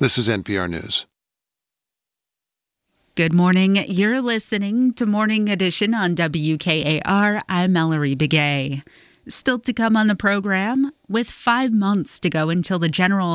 This is NPR News. Good morning. You're listening to Morning Edition on WKAR. I'm Mallory Begay. Still to come on the program, with 5 months to go until the general